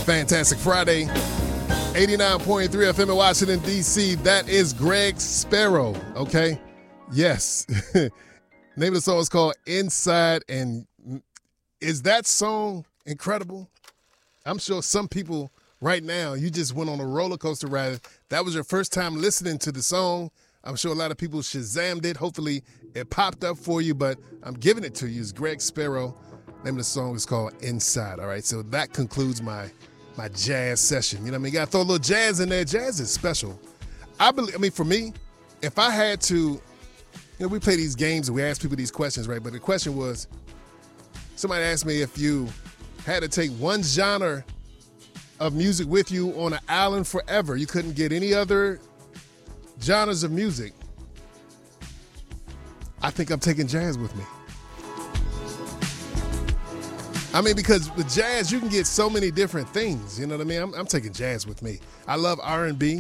Fantastic Friday, 89.3 FM in Washington, D.C. That is Greg Sparrow, okay? Yes. Name of the song is called Inside, and is that song incredible? I'm sure some people right now, you just went on a roller coaster ride. That was your first time listening to the song. I'm sure a lot of people Shazammed it. Hopefully it popped up for you, but I'm giving it to you. It's Greg Sparrow. Name of the song is called Inside, all right? So that concludes my jazz session. You know what I mean? You got to throw a little jazz in there. Jazz is special. I mean, for me, if I had to, we play these games and we ask people these questions, right? But the question was, somebody asked me if you had to take one genre of music with you on an island forever, you couldn't get any other genres of music, I think I'm taking jazz with me. I mean, because with jazz, you can get so many different things. You know what I mean? I'm taking jazz with me. I love R&B.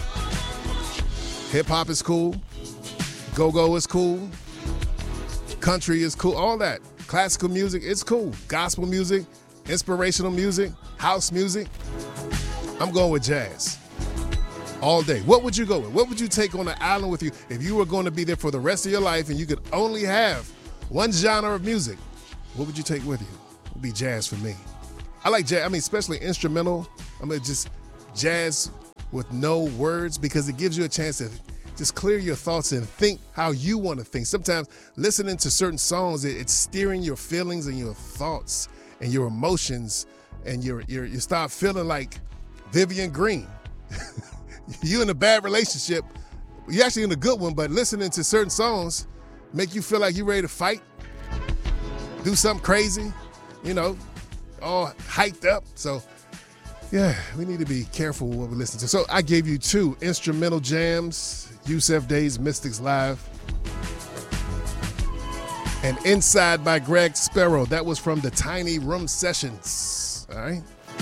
Hip-hop is cool. Go-go is cool. Country is cool. All that. Classical music, it's cool. Gospel music, inspirational music, house music. I'm going with jazz all day. What would you go with? What would you take on the island with you if you were going to be there for the rest of your life and you could only have one genre of music? What would you take with you? It would be jazz for me. I like jazz. I mean, especially instrumental. I mean, just jazz with no words, because it gives you a chance to just clear your thoughts and think how you want to think. Sometimes listening to certain songs, it's steering your feelings and your thoughts and your emotions, and you start feeling like Vivian Green. You in a bad relationship, you're actually in a good one, but listening to certain songs make you feel like you're ready to fight, do something crazy, all hyped up. So, yeah, we need to be careful what we listen to. So I gave you two instrumental jams, Yusef Day's Mystics Live, and Inside by Greg Sparrow. That was from the Tiny Room Sessions, all right?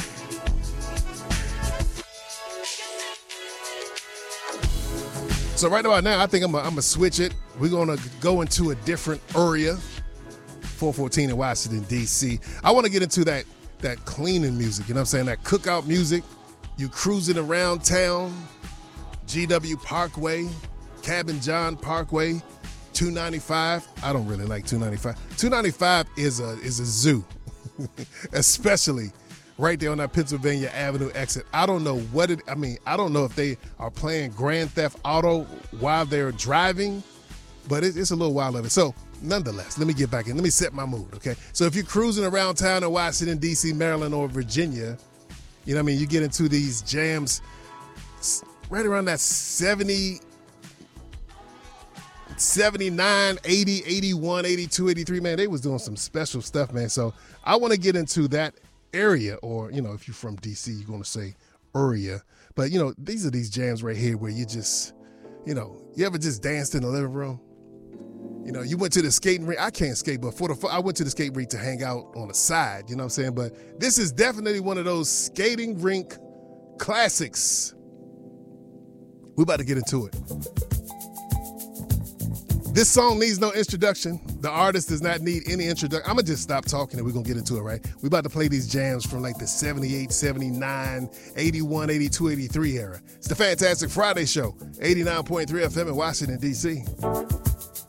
So right about now, I think I'm gonna switch it. We're gonna go into a different area. 414 in Washington, D.C. I want to get into that cleaning music, you know what I'm saying? That cookout music. You cruising around town, GW Parkway, Cabin John Parkway, 295. I don't really like 295. 295 is a zoo, especially right there on that Pennsylvania Avenue exit. I don't know I don't know if they are playing Grand Theft Auto while they're driving, but it's a little wild of it. So nonetheless, let me get back in. Let me set my mood, okay? So if you're cruising around town in Washington, D.C., Maryland, or Virginia, you know what I mean, you get into these jams right around that 70, 79, 80, 81, 82, 83, man, they was doing some special stuff, man. So I want to get into that area, or, if you're from D.C., you're going to say area. But, these are these jams right here where you just, you ever just danced in the living room? You went to the skating rink. I can't skate, but I went to the skating rink to hang out on the side, you know what I'm saying? But this is definitely one of those skating rink classics. We're about to get into it. This song needs no introduction. The artist does not need any introduction. I'm going to just stop talking and we're going to get into it, right? We're about to play these jams from like the 78, 79, 81, 82, 83 era. It's the Fantastic Friday Show, 89.3 FM in Washington, D.C.